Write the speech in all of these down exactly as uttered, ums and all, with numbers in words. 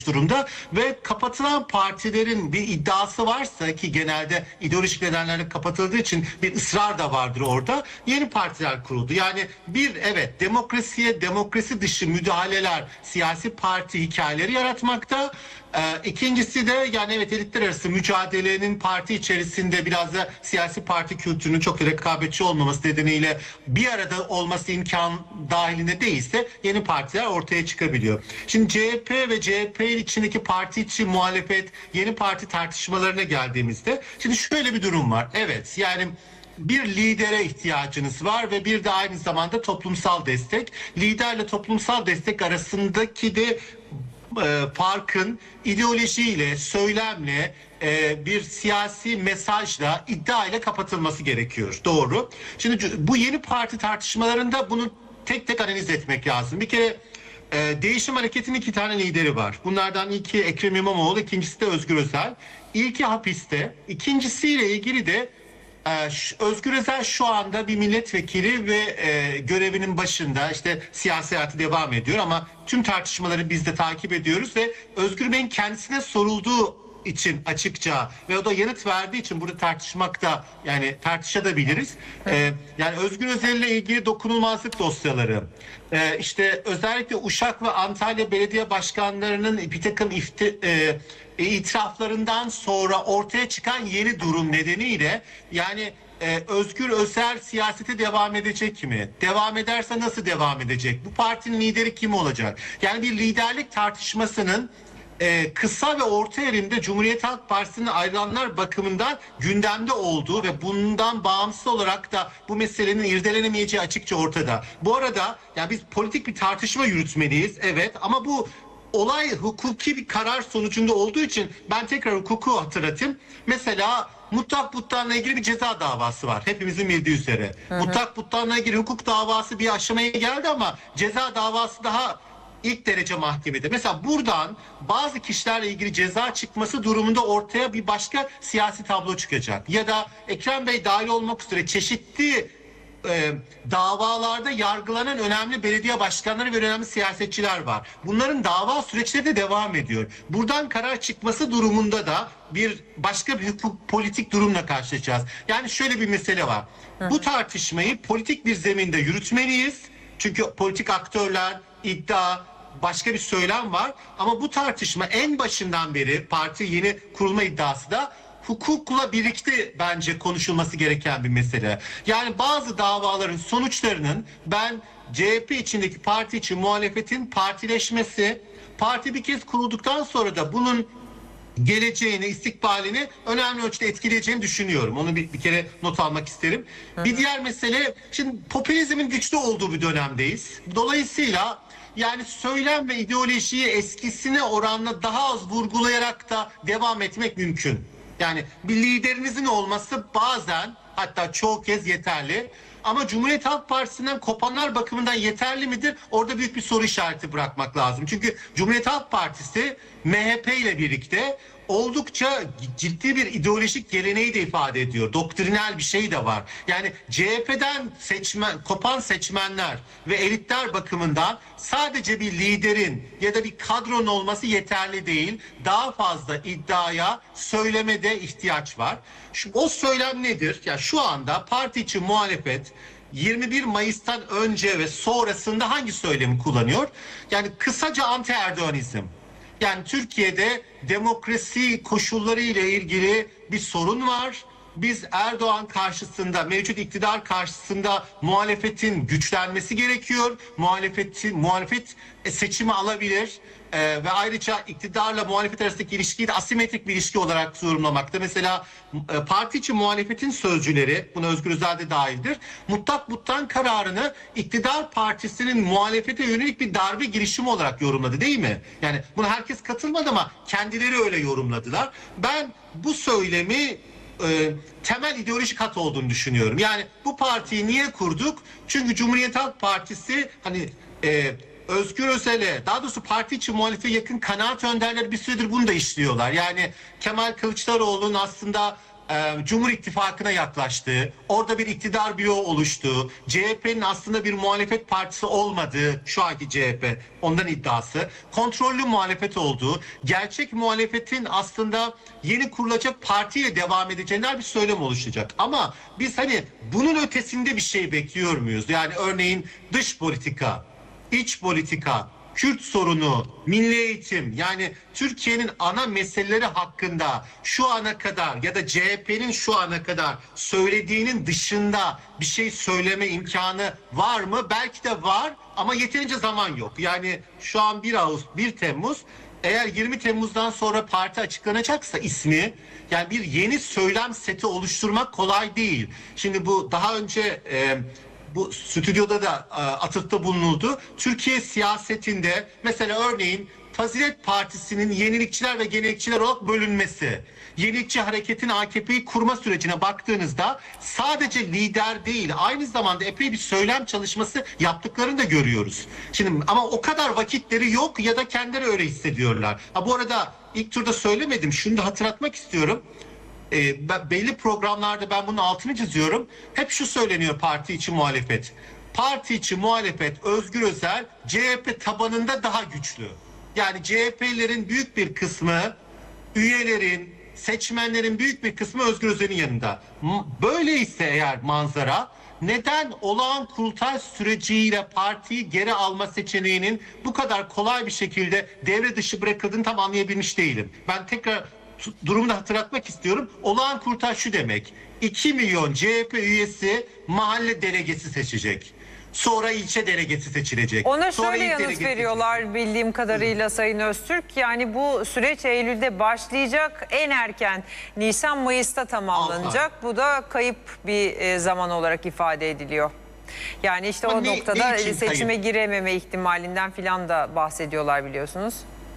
durumda ve kapatılan partilerin bir iddiası varsa, ki genelde ideolojik nedenlerle kapatıldığı için bir ısrar da vardır orada, yeni partiler kuruldu. Yani bir, evet, demokrasiye, demokrasi dışı müdahaleler siyasi parti hikayeleri yaratmakta. Ee, ikincisi de yani evet, elitler arası mücadelenin parti içerisinde biraz da siyasi parti kültürünün çok da rekabetçi olmaması nedeniyle bir arada olması imkan dahilinde değilse yeni partiler ortaya çıkabiliyor. Şimdi C H P ve C H P içindeki parti içi muhalefet, yeni parti tartışmalarına geldiğimizde şimdi şöyle bir durum var. Evet, yani bir lidere ihtiyacınız var ve bir de aynı zamanda toplumsal destek. Liderle toplumsal destek arasındaki de e, farkın ideolojiyle, söylemle, e, bir siyasi mesajla, iddia ile kapatılması gerekiyor. Doğru. Şimdi bu yeni parti tartışmalarında bunu tek tek analiz etmek lazım. Bir kere e, Değişim Hareketi'nin iki tane lideri var. Bunlardan ilki Ekrem İmamoğlu, ikincisi de Özgür Özel. İlki hapiste, ikincisiyle ilgili de Ee, Özgür Özel şu anda bir milletvekili ve e, görevinin başında, işte siyasi hayatı devam ediyor ama tüm tartışmaları biz de takip ediyoruz ve Özgür Bey'in kendisine sorulduğu için açıkça ve o da yanıt verdiği için burada tartışmak da, yani tartışabiliriz. Ee, yani Özgür Özel ile ilgili dokunulmazlık dosyaları, ee, işte özellikle Uşak ve Antalya belediye başkanlarının bir takım ifti, e, itiraflarından sonra ortaya çıkan yeni durum nedeniyle yani e, Özgür Özel siyasete devam edecek mi? Devam ederse nasıl devam edecek? Bu partinin lideri kim olacak? Yani bir liderlik tartışmasının Ee, kısa ve orta erimde Cumhuriyet Halk Partisi'nin ayrılanlar bakımından gündemde olduğu ve bundan bağımsız olarak da bu meselenin irdelenemeyeceği açıkça ortada. Bu arada yani biz politik bir tartışma yürütmeliyiz, evet, ama bu olay hukuki bir karar sonucunda olduğu için ben tekrar hukuku hatırlatayım. Mesela Mutlak Buttan'la ilgili bir ceza davası var. Hepimizin bildiği üzere. Hı hı. Mutlak Buttan'la ilgili hukuk davası bir aşamaya geldi ama ceza davası daha İlk derece mahkemede. Mesela buradan bazı kişilerle ilgili ceza çıkması durumunda ortaya bir başka siyasi tablo çıkacak. Ya da Ekrem Bey dahil olmak üzere çeşitli e, davalarda yargılanan önemli belediye başkanları ve önemli siyasetçiler var. Bunların dava süreçleri de devam ediyor. Buradan karar çıkması durumunda da bir başka bir hukuk politik durumla karşılaşacağız. Yani şöyle bir mesele var. Hı. Bu tartışmayı politik bir zeminde yürütmeliyiz. Çünkü politik aktörler, iddia, başka bir söylem var ama bu tartışma en başından beri parti yeni kurulma iddiası da hukukla birlikte bence konuşulması gereken bir mesele. Yani bazı davaların sonuçlarının ben C H P içindeki parti için muhalefetin partileşmesi, parti bir kez kurulduktan sonra da bunun geleceğini, istikbalini önemli ölçüde etkileyeceğini düşünüyorum. Onu bir, bir kere not almak isterim. Hı hı. Bir diğer mesele, şimdi popülizmin güçlü olduğu bir dönemdeyiz. Dolayısıyla yani söylem ve ideolojiyi eskisine oranla daha az vurgulayarak da devam etmek mümkün. Yani bir liderinizin olması bazen, hatta çoğu kez yeterli. Ama Cumhuriyet Halk Partisi'nden kopanlar bakımından yeterli midir? Orada büyük bir soru işareti bırakmak lazım. Çünkü Cumhuriyet Halk Partisi M H P ile birlikte oldukça ciddi bir ideolojik geleneği de ifade ediyor. Doktrinal bir şey de var. Yani C H P'den seçmen, kopan seçmenler ve elitler bakımından sadece bir liderin ya da bir kadronun olması yeterli değil. Daha fazla iddiaya, söylemede ihtiyaç var. Şu, o söylem nedir? Ya şu anda parti için muhalefet yirmi bir Mayıs'tan önce ve sonrasında hangi söylemi kullanıyor? Yani kısaca anti-Erdoğanizm. Yani Türkiye'de demokrasi koşulları ile ilgili bir sorun var. Biz Erdoğan karşısında, mevcut iktidar karşısında muhalefetin güçlenmesi gerekiyor. Muhalefetin, muhalefet seçimi alabilir. Ee, ve ayrıca iktidarla muhalefet arasındaki ilişkiyi de asimetrik bir ilişki olarak yorumlamakta. Mesela e, parti için muhalefetin sözcüleri, buna Özgür Özel de dahildir, Mutlak Buttan kararını iktidar partisinin muhalefete yönelik bir darbe girişimi olarak yorumladı, değil mi? Yani buna herkes katılmadı ama kendileri öyle yorumladılar. Ben bu söylemi e, temel ideolojik hat olduğunu düşünüyorum. Yani bu partiyi niye kurduk? Çünkü Cumhuriyet Halk Partisi hani e, Özgür Özel'e, daha doğrusu parti içi muhalefete yakın kanaat önderleri bir süredir bunu da işliyorlar. Yani Kemal Kılıçdaroğlu'nun aslında e, Cumhur İttifakı'na yaklaştığı, orada bir iktidar bloğu oluştuğu, C H P'nin aslında bir muhalefet partisi olmadığı, şu anki C H P ondan iddiası, kontrollü muhalefet olduğu, gerçek muhalefetin aslında yeni kurulacak partiyle devam edeceğinden bir söylem oluşacak. Ama biz hani bunun ötesinde bir şey bekliyor muyuz? Yani örneğin dış politika, iç politika, Kürt sorunu, milli eğitim, yani Türkiye'nin ana meseleleri hakkında şu ana kadar ya da C H P'nin şu ana kadar söylediğinin dışında bir şey söyleme imkanı var mı? Belki de var ama yeterince zaman yok. Yani şu an bir Ağustos, bir Temmuz, eğer yirmi Temmuz'dan sonra parti açıklanacaksa ismi, yani bir yeni söylem seti oluşturmak kolay değil. Şimdi bu daha önce e, bu stüdyoda da e, atıfta bulunuldu. Türkiye siyasetinde mesela örneğin Fazilet Partisi'nin yenilikçiler ve gelenekçiler olarak bölünmesi, yenilikçi hareketin A K P'yi kurma sürecine baktığınızda sadece lider değil, aynı zamanda epey bir söylem çalışması yaptıklarını da görüyoruz. Şimdi ama o kadar vakitleri yok ya da kendileri öyle hissediyorlar. Ha, bu arada ilk turda söylemedim, şunu da hatırlatmak istiyorum. E, belli programlarda ben bunun altını çiziyorum. Hep şu söyleniyor parti içi muhalefet. Parti içi muhalefet Özgür Özel C H P tabanında daha güçlü. Yani C H P'lilerin büyük bir kısmı, üyelerin, seçmenlerin büyük bir kısmı Özgür Özel'in yanında. Böyleyse eğer manzara, neden olağan kurultay süreciyle partiyi geri alma seçeneğinin bu kadar kolay bir şekilde devre dışı bırakıldığını tam anlayabilmiş değilim. Ben tekrar durumunu hatırlatmak istiyorum. Olağan kurultay şu demek: iki milyon C H P üyesi mahalle delegesi seçecek. Sonra ilçe delegesi seçilecek. Ona Sonra şöyle yanıt delegesi veriyorlar seçilecek. bildiğim kadarıyla Sayın Öztürk. Yani bu süreç Eylül'de başlayacak. En erken Nisan-Mayıs'ta tamamlanacak. Altı. Bu da kayıp bir zaman olarak ifade ediliyor. Yani işte Ama o ne, noktada ne için seçime kayıp? girememe ihtimalinden filan da bahsediyorlar biliyorsunuz.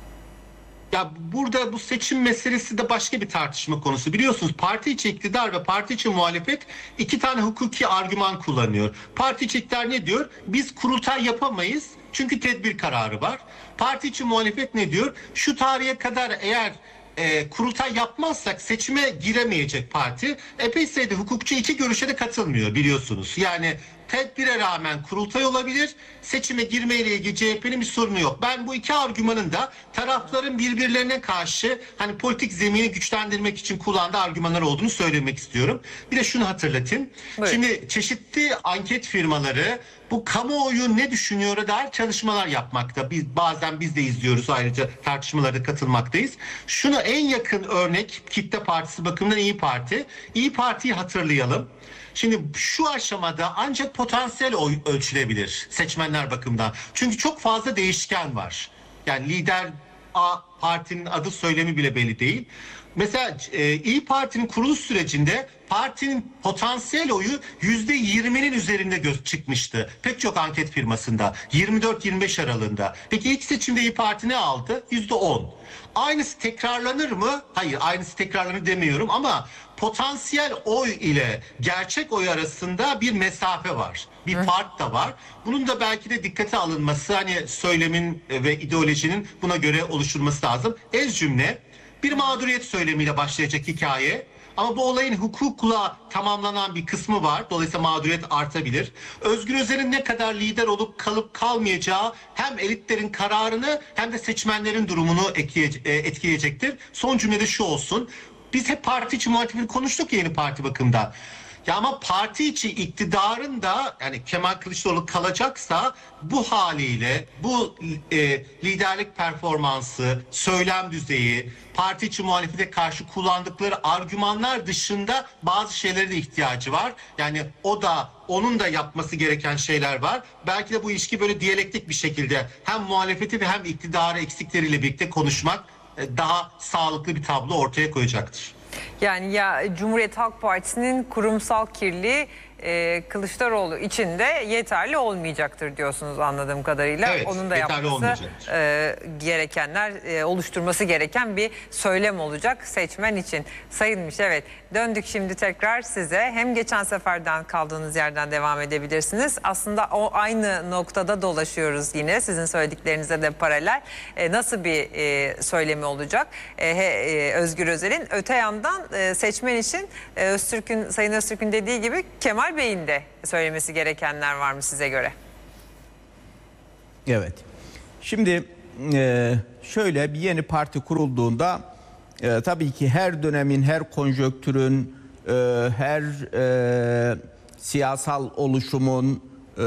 Ya burada bu seçim meselesi de başka bir tartışma konusu. Biliyorsunuz parti içi iktidar ve parti içi muhalefet iki tane hukuki argüman kullanıyor. Parti içi iktidar ne diyor? Biz kurultay yapamayız çünkü tedbir kararı var. Parti içi muhalefet ne diyor? Şu tarihe kadar eğer e, kurultay yapmazsak seçime giremeyecek parti. Epey sayıda hukukçu iki görüşe de katılmıyor biliyorsunuz. Yani tedbire rağmen kurultay olabilir, seçime girmeyle ilgili C H P'nin bir sorunu yok. Ben bu iki argümanın da tarafların birbirlerine karşı hani politik zemini güçlendirmek için kullandığı argümanlar olduğunu söylemek istiyorum. Bir de şunu hatırlatayım. Buyurun. Şimdi çeşitli anket firmaları bu kamuoyu ne düşünüyor dair çalışmalar yapmakta. Biz bazen biz de izliyoruz, ayrıca tartışmalara katılmaktayız. Şunu en yakın örnek kitle partisi bakımından İyi Parti. İyi Parti'yi hatırlayalım. Şimdi şu aşamada ancak potansiyel oy ölçülebilir seçmenler bakımından. Çünkü çok fazla değişken var. Yani lider A partinin adı söylemi bile belli değil. Mesela e, İyi Parti'nin kuruluş sürecinde partinin potansiyel oyu yüzde yirminin üzerinde göz çıkmıştı. Pek çok anket firmasında yirmi dört yirmi beş aralığında. Peki ilk seçimde İyi Parti ne aldı? yüzde on. Aynısı tekrarlanır mı? Hayır, aynısı tekrarlanır demiyorum ama potansiyel oy ile gerçek oy arasında bir mesafe var. Bir Hı. fark da var. Bunun da belki de dikkate alınması, hani söylemin ve ideolojinin buna göre oluşturulması lazım. Ez cümle bir mağduriyet söylemiyle başlayacak hikaye. Ama bu olayın hukukla tamamlanan bir kısmı var. Dolayısıyla mağduriyet artabilir. Özgür Özel'in ne kadar lider olup kalıp kalmayacağı hem elitlerin kararını hem de seçmenlerin durumunu etkileyecektir. Son cümlede şu olsun. Biz hep parti içi muhalefeti konuştuk ya, Yeni Parti bakımında. Ya ama parti içi iktidarın da, yani Kemal Kılıçdaroğlu kalacaksa bu haliyle bu e, liderlik performansı, söylem düzeyi, parti içi muhalefete karşı kullandıkları argümanlar dışında bazı şeylere de ihtiyacı var. Yani o da, onun da yapması gereken şeyler var. Belki de bu ilişki böyle diyalektik bir şekilde hem muhalefeti ve hem iktidarı eksikleriyle birlikte konuşmak daha sağlıklı bir tablo ortaya koyacaktır. Yani ya Cumhuriyet Halk Partisi'nin kurumsal kirliliği e, Kılıçdaroğlu için de yeterli olmayacaktır diyorsunuz anladığım kadarıyla. Evet, Onun da yeterli yapması olmayacaktır. e, gerekenler, e, oluşturması gereken bir söylem olacak seçmen için. Sayılmış, evet. Döndük şimdi tekrar size. Hem geçen seferden kaldığınız yerden devam edebilirsiniz. Aslında o aynı noktada dolaşıyoruz yine. Sizin söylediklerinize de paralel. E, nasıl bir e, söylemi olacak e, he, e, Özgür Özel'in? Öte yandan e, seçmen için e, Öztürk'ün, Sayın Öztürk'ün dediği gibi Kemal Bey'in de söylemesi gerekenler var mı size göre? Evet. Şimdi e, şöyle bir yeni parti kurulduğunda e, tabii ki her dönemin, her konjonktürün, e, her e, siyasal oluşumun e,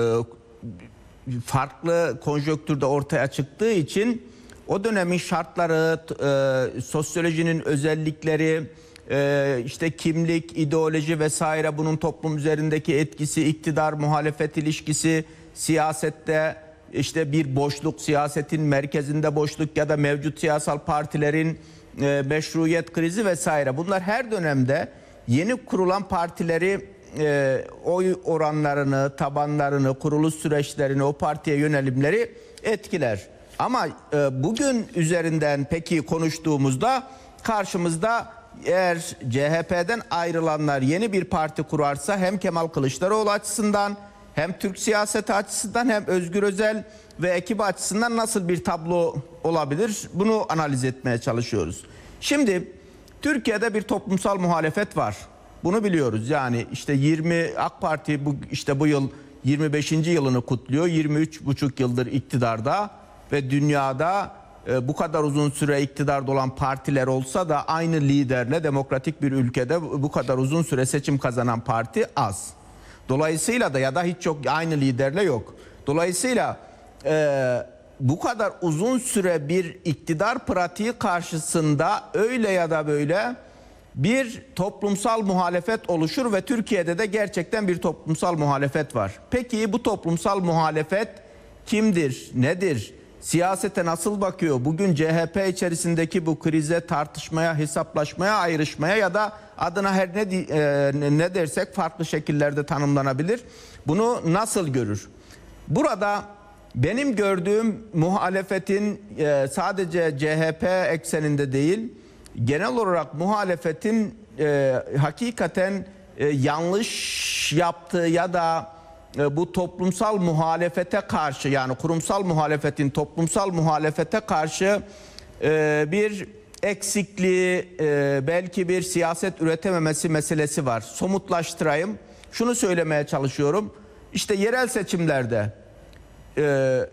farklı konjonktürde ortaya çıktığı için o dönemin şartları, e, sosyolojinin özellikleri, e, işte kimlik, ideoloji vesaire, bunun toplum üzerindeki etkisi, iktidar muhalefet ilişkisi, siyasette işte bir boşluk, siyasetin merkezinde boşluk ya da mevcut siyasal partilerin e, meşruiyet krizi vesaire. Bunlar her dönemde yeni kurulan partileri, e, oy oranlarını, tabanlarını, kuruluş süreçlerini, o partiye yönelimleri etkiler. Ama e, bugün üzerinden peki konuştuğumuzda karşımızda eğer C H P'den ayrılanlar yeni bir parti kurarsa hem Kemal Kılıçdaroğlu açısından hem Türk siyaseti açısından hem Özgür Özel ve ekibi açısından nasıl bir tablo olabilir? Bunu analiz etmeye çalışıyoruz. Şimdi Türkiye'de bir toplumsal muhalefet var. Bunu biliyoruz. Yani işte yirmi AK Parti bu işte bu yıl yirmi beşinci yılını kutluyor. yirmi üç buçuk yıldır iktidarda ve dünyada e, bu kadar uzun süre iktidarda olan partiler olsa da aynı liderle demokratik bir ülkede bu kadar uzun süre seçim kazanan parti az. Dolayısıyla da ya da hiç yok, aynı liderle yok. Dolayısıyla e, bu kadar uzun süre bir iktidar pratiği karşısında öyle ya da böyle bir toplumsal muhalefet oluşur ve Türkiye'de de gerçekten bir toplumsal muhalefet var. Peki bu toplumsal muhalefet kimdir, nedir? Siyasete nasıl bakıyor? Bugün C H P içerisindeki bu krize, tartışmaya, hesaplaşmaya, ayrışmaya ya da adına her ne, e, ne dersek farklı şekillerde tanımlanabilir. Bunu nasıl görür? Burada benim gördüğüm muhalefetin e, sadece C H P ekseninde değil, genel olarak muhalefetin e, hakikaten e, yanlış yaptığı ya da e, bu toplumsal muhalefete karşı, yani kurumsal muhalefetin toplumsal muhalefete karşı e, bir eksikliği, e, belki bir siyaset üretememesi meselesi var. Somutlaştırayım. Şunu söylemeye çalışıyorum. İşte yerel seçimlerde e,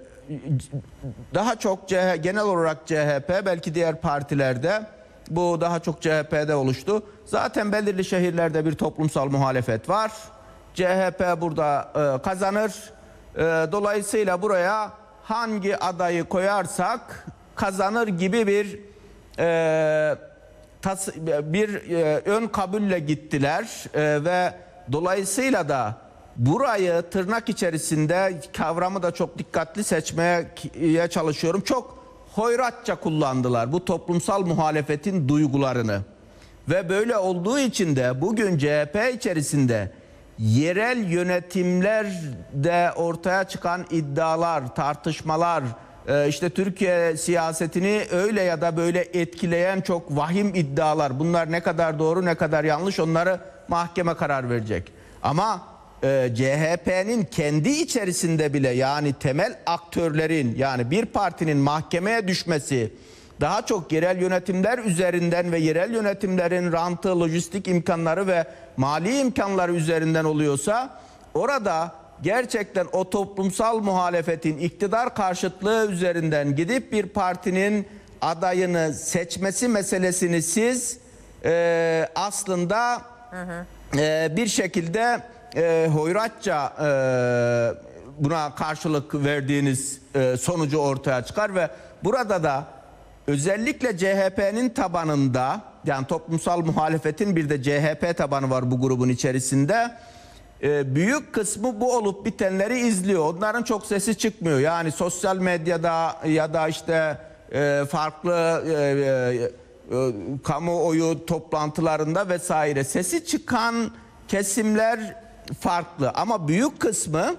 daha çok C H P, genel olarak C H P, belki diğer partilerde bu daha çok C H P'de oluştu. Zaten belirli şehirlerde bir toplumsal muhalefet var. C H P burada e, kazanır. E, dolayısıyla buraya hangi adayı koyarsak kazanır gibi bir e, tas, bir e, ön kabulle gittiler e, ve dolayısıyla da burayı tırnak içerisinde, kavramı da çok dikkatli seçmeye çalışıyorum, çok hoyratça kullandılar bu toplumsal muhalefetin duygularını. Ve böyle olduğu için de bugün C H P içerisinde yerel yönetimlerde ortaya çıkan iddialar, tartışmalar, işte Türkiye siyasetini öyle ya da böyle etkileyen çok vahim iddialar. Bunlar ne kadar doğru, ne kadar yanlış, onları mahkeme karar verecek. Ama e, C H P'nin kendi içerisinde bile, yani temel aktörlerin, yani bir partinin mahkemeye düşmesi daha çok yerel yönetimler üzerinden ve yerel yönetimlerin rantı, lojistik imkanları ve mali imkanları üzerinden oluyorsa, orada gerçekten o toplumsal muhalefetin iktidar karşıtlığı üzerinden gidip bir partinin adayını seçmesi meselesini siz e, aslında hı hı. E, bir şekilde e, hoyratça e, buna karşılık verdiğiniz e, sonucu ortaya çıkar ve burada da özellikle C H P'nin tabanında, yani toplumsal muhalefetin bir de C H P tabanı var bu grubun içerisinde. Ee, büyük kısmı bu olup bitenleri izliyor. Onların çok sesi çıkmıyor. Yani sosyal medyada ya da işte e, farklı e, e, kamuoyu toplantılarında vesaire sesi çıkan kesimler farklı ama büyük kısmı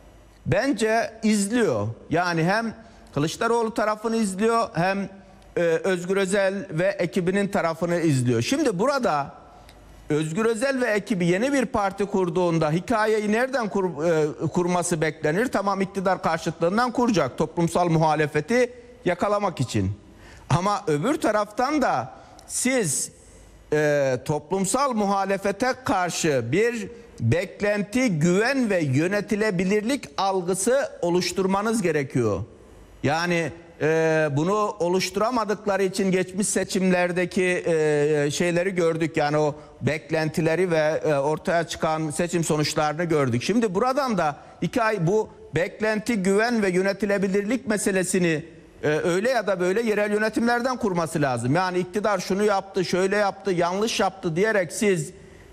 bence izliyor. Yani hem Kılıçdaroğlu tarafını izliyor hem e, Özgür Özel ve ekibinin tarafını izliyor. Şimdi burada Özgür Özel ve ekibi yeni bir parti kurduğunda hikayeyi nereden kur, e, kurması beklenir? Tamam, iktidar karşıtlığından kuracak, toplumsal muhalefeti yakalamak için. Ama öbür taraftan da siz e, toplumsal muhalefete karşı bir beklenti, güven ve yönetilebilirlik algısı oluşturmanız gerekiyor. Yani e, bunu oluşturamadıkları için geçmiş seçimlerdeki e, şeyleri gördük. Yani o beklentileri ve e, ortaya çıkan seçim sonuçlarını gördük. Şimdi buradan da hikaye, bu beklenti, güven ve yönetilebilirlik meselesini e, öyle ya da böyle yerel yönetimlerden kurması lazım. Yani iktidar şunu yaptı, şöyle yaptı, yanlış yaptı diyerek siz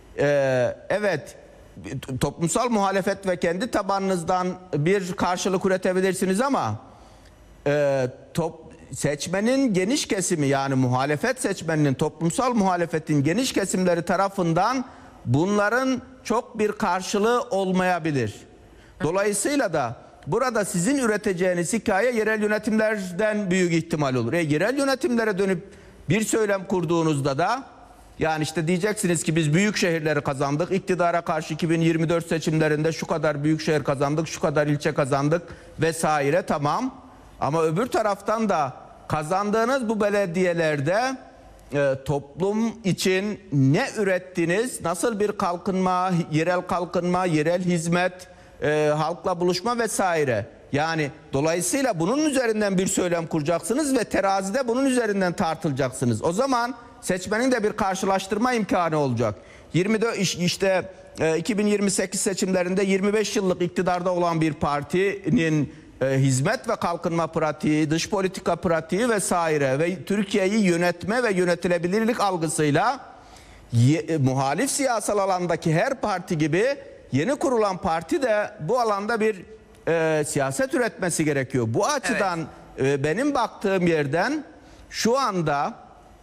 e, evet toplumsal muhalefet ve kendi tabanınızdan bir karşılık üretebilirsiniz ama e, top, seçmenin geniş kesimi, yani muhalefet seçmeninin, toplumsal muhalefetin geniş kesimleri tarafından bunların çok bir karşılığı olmayabilir. Dolayısıyla da burada sizin üreteceğiniz hikaye yerel yönetimlerden büyük ihtimal olur. E, yerel yönetimlere dönüp bir söylem kurduğunuzda da yani işte diyeceksiniz ki biz büyük şehirleri kazandık. İktidara karşı iki bin yirmi dört seçimlerinde şu kadar büyük şehir kazandık, şu kadar ilçe kazandık vesaire, tamam. Ama öbür taraftan da kazandığınız bu belediyelerde e, toplum için ne ürettiniz, nasıl bir kalkınma, yerel kalkınma, yerel hizmet, e, halkla buluşma vesaire. Yani dolayısıyla bunun üzerinden bir söylem kuracaksınız ve terazide bunun üzerinden tartılacaksınız. O zaman seçmenin de bir karşılaştırma imkanı olacak. yirmi dört işte e, iki bin yirmi sekiz seçimlerinde yirmi beş yıllık iktidarda olan bir partinin e, hizmet ve kalkınma pratiği, dış politika pratiği vesaire ve Türkiye'yi yönetme ve yönetilebilirlik algısıyla ye, e, muhalif siyasal alandaki her parti gibi yeni kurulan parti de bu alanda bir e, siyaset üretmesi gerekiyor. Bu açıdan evet. e, benim baktığım yerden şu anda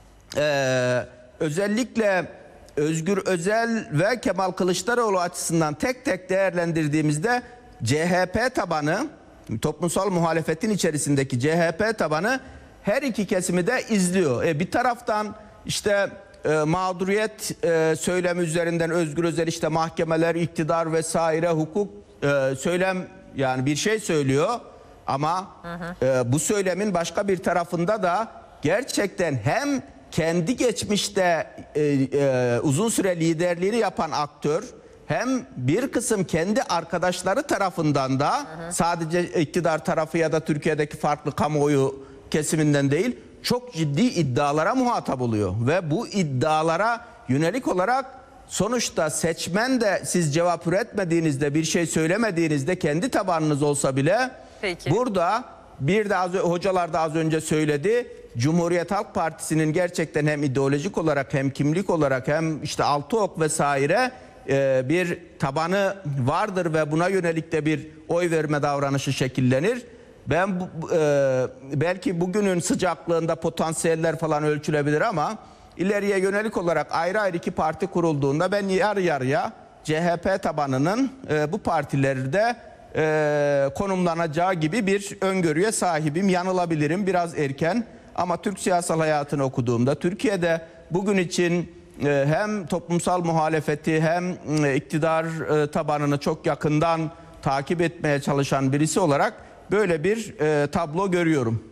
Ee, özellikle Özgür Özel ve Kemal Kılıçdaroğlu açısından tek tek değerlendirdiğimizde C H P tabanı, toplumsal muhalefetin içerisindeki C H P tabanı her iki kesimi de izliyor. E, bir taraftan işte e, mağduriyet e, söylemi üzerinden Özgür Özel işte mahkemeler, iktidar vesaire, hukuk e, söylem, yani bir şey söylüyor ama hı hı. E, bu söylemin başka bir tarafında da gerçekten hem kendi geçmişte e, e, uzun süre liderliğini yapan aktör, hem bir kısım kendi arkadaşları tarafından da, hı hı. sadece iktidar tarafı ya da Türkiye'deki farklı kamuoyu kesiminden değil, çok ciddi iddialara muhatap oluyor. Ve bu iddialara yönelik olarak sonuçta seçmen de siz cevap üretmediğinizde, bir şey söylemediğinizde, kendi tabanınız olsa bile Peki. burada bir de az, hocalar da az önce söyledi, Cumhuriyet Halk Partisi'nin gerçekten hem ideolojik olarak hem kimlik olarak hem işte altı ok vesaire e, bir tabanı vardır ve buna yönelik de bir oy verme davranışı şekillenir. Ben bu, e, belki bugünün sıcaklığında potansiyeller falan ölçülebilir ama ileriye yönelik olarak ayrı ayrı iki parti kurulduğunda ben yarı yarıya C H P tabanının e, bu partileri de e, konumlanacağı gibi bir öngörüye sahibim. Yanılabilirim, biraz erken. Ama Türk siyasal hayatını okuduğumda Türkiye'de bugün için e, hem toplumsal muhalefeti hem e, iktidar e, tabanını çok yakından takip etmeye çalışan birisi olarak böyle bir e, tablo görüyorum.